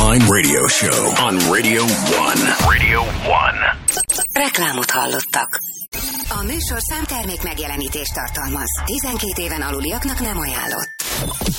Online Radio Show on Radio 1. Radio 1. Reklámot hallottak. A műsorszám termék megjelenítést tartalmaz. 12 éven aluliaknak nem ajánlott.